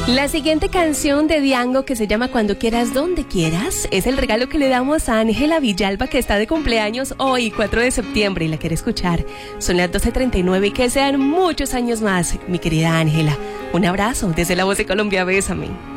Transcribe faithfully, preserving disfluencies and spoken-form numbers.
La siguiente canción de Diango, que se llama Cuando quieras, donde quieras, es el regalo que le damos a Ángela Villalba, que está de cumpleaños hoy, cuatro de septiembre, y la quiere escuchar. Son las doce treinta y nueve y que sean muchos años más, mi querida Ángela. Un abrazo desde La Voz de Colombia, bésame.